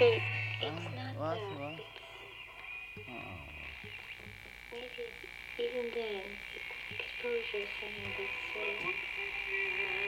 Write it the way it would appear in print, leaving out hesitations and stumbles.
But it's not what? that. What? Maybe even then, exposure is something that's so